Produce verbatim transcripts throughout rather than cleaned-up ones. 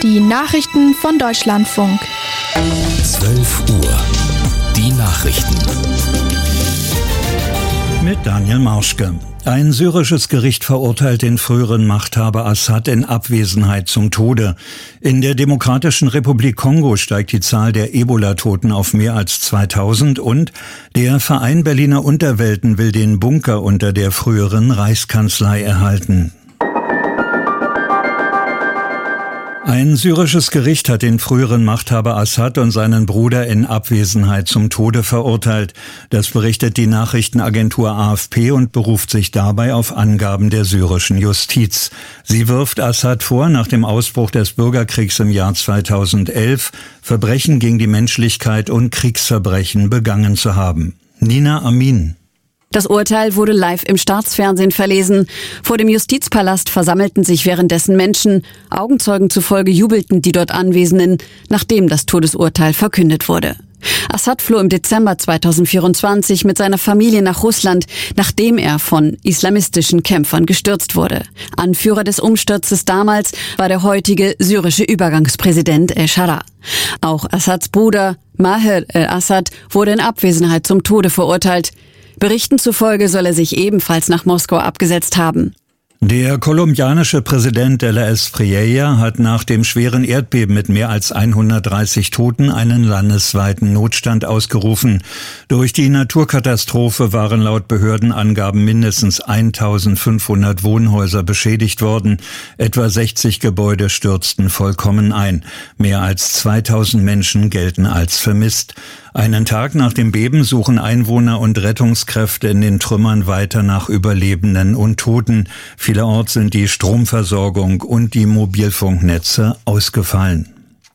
Die Nachrichten von Deutschlandfunk. zwölf Uhr. Die Nachrichten. Mit Daniel Marschke. Ein syrisches Gericht verurteilt den früheren Machthaber Assad in Abwesenheit zum Tode. In der Demokratischen Republik Kongo steigt die Zahl der Ebola-Toten auf mehr als zweitausend und der Verein Berliner Unterwelten will den Bunker unter der früheren Reichskanzlei erhalten. Ein syrisches Gericht hat den früheren Machthaber Assad und seinen Bruder in Abwesenheit zum Tode verurteilt. Das berichtet die Nachrichtenagentur A F P und beruft sich dabei auf Angaben der syrischen Justiz. Sie wirft Assad vor, nach dem Ausbruch des Bürgerkriegs im Jahr zweitausendelf Verbrechen gegen die Menschlichkeit und Kriegsverbrechen begangen zu haben. Nina Amin. Das Urteil wurde live im Staatsfernsehen verlesen. Vor dem Justizpalast versammelten sich währenddessen Menschen. Augenzeugen zufolge jubelten die dort Anwesenden, nachdem das Todesurteil verkündet wurde. Assad floh im Dezember zweitausendvierundzwanzig mit seiner Familie nach Russland, nachdem er von islamistischen Kämpfern gestürzt wurde. Anführer des Umsturzes damals war der heutige syrische Übergangspräsident El-Shara. Auch Assads Bruder Maher el-Assad wurde in Abwesenheit zum Tode verurteilt. Berichten zufolge soll er sich ebenfalls nach Moskau abgesetzt haben. Der kolumbianische Präsident de la Espriella hat nach dem schweren Erdbeben mit mehr als hundertdreißig Toten einen landesweiten Notstand ausgerufen. Durch die Naturkatastrophe waren laut Behördenangaben mindestens eintausendfünfhundert Wohnhäuser beschädigt worden. Etwa sechzig Gebäude stürzten vollkommen ein. Mehr als zweitausend Menschen gelten als vermisst. Einen Tag nach dem Beben suchen Einwohner und Rettungskräfte in den Trümmern weiter nach Überlebenden und Toten. Vielerorts sind die Stromversorgung und die Mobilfunknetze ausgefallen.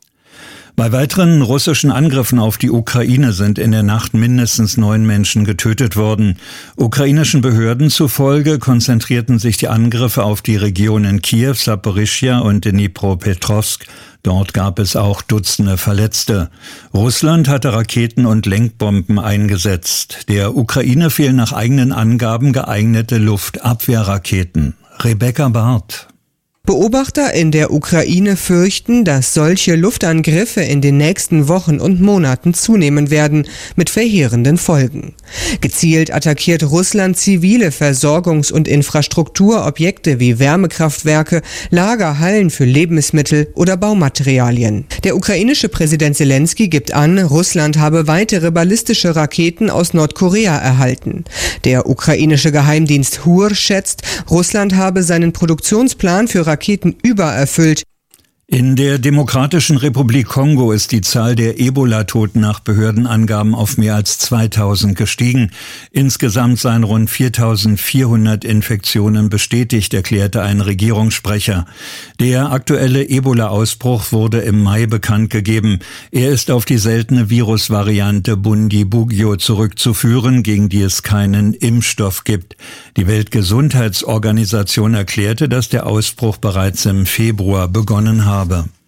Bei weiteren russischen Angriffen auf die Ukraine sind in der Nacht mindestens neun Menschen getötet worden. Ukrainischen Behörden zufolge konzentrierten sich die Angriffe auf die Regionen Kiew, Saporischschja und Dnipropetrovsk. Dort gab es auch Dutzende Verletzte. Russland hatte Raketen und Lenkbomben eingesetzt. Der Ukraine fehlen nach eigenen Angaben geeignete Luftabwehrraketen. Rebecca Barth. Beobachter in der Ukraine fürchten, dass solche Luftangriffe in den nächsten Wochen und Monaten zunehmen werden, mit verheerenden Folgen. Gezielt attackiert Russland zivile Versorgungs- und Infrastrukturobjekte wie Wärmekraftwerke, Lagerhallen für Lebensmittel oder Baumaterialien. Der ukrainische Präsident Zelensky gibt an, Russland habe weitere ballistische Raketen aus Nordkorea erhalten. Der ukrainische Geheimdienst H U R schätzt, Russland habe seinen Produktionsplan für Raketen übererfüllt. In der Demokratischen Republik Kongo ist die Zahl der Ebola-Toten nach Behördenangaben auf mehr als zweitausend gestiegen. Insgesamt seien rund viertausendvierhundert Infektionen bestätigt, erklärte ein Regierungssprecher. Der aktuelle Ebola-Ausbruch wurde im Mai bekannt gegeben. Er ist auf die seltene Virusvariante Bundibugyo zurückzuführen, gegen die es keinen Impfstoff gibt. Die Weltgesundheitsorganisation erklärte, dass der Ausbruch bereits im Februar begonnen habe.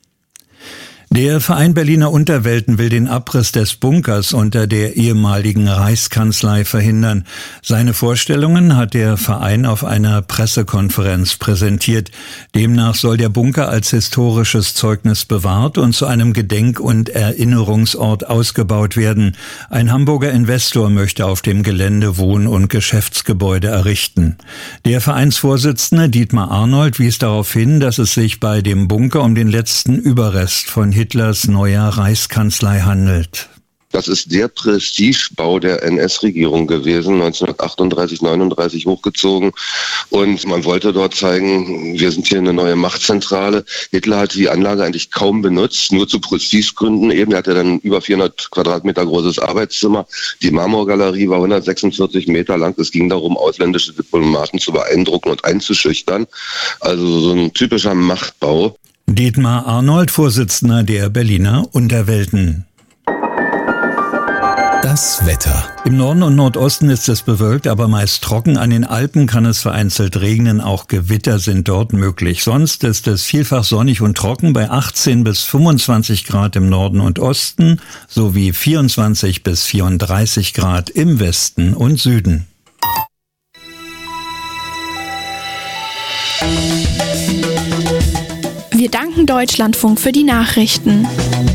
Der Verein Berliner Unterwelten will den Abriss des Bunkers unter der ehemaligen Reichskanzlei verhindern. Seine Vorstellungen hat der Verein auf einer Pressekonferenz präsentiert. Demnach soll der Bunker als historisches Zeugnis bewahrt und zu einem Gedenk- und Erinnerungsort ausgebaut werden. Ein Hamburger Investor möchte auf dem Gelände Wohn- und Geschäftsgebäude errichten. Der Vereinsvorsitzende Dietmar Arnold wies darauf hin, dass es sich bei dem Bunker um den letzten Überrest von Hitlers neuer Reichskanzlei handelt. Das ist der Prestigebau der N S-Regierung gewesen, neunzehnhundertachtunddreißig, neununddreißig hochgezogen. Und man wollte dort zeigen, wir sind hier eine neue Machtzentrale. Hitler hat die Anlage eigentlich kaum benutzt, nur zu Prestigegründen. Eben, er hatte dann über vierhundert Quadratmeter großes Arbeitszimmer. Die Marmorgalerie war hundertsechsundvierzig Meter lang. Es ging darum, ausländische Diplomaten zu beeindrucken und einzuschüchtern. Also so ein typischer Machtbau. Dietmar Arnold, Vorsitzender der Berliner Unterwelten. Das Wetter. Im Norden und Nordosten ist es bewölkt, aber meist trocken. An den Alpen kann es vereinzelt regnen, auch Gewitter sind dort möglich. Sonst ist es vielfach sonnig und trocken bei achtzehn bis fünfundzwanzig Grad im Norden und Osten sowie vierundzwanzig bis vierunddreißig Grad im Westen und Süden. Wir danken Deutschlandfunk für die Nachrichten.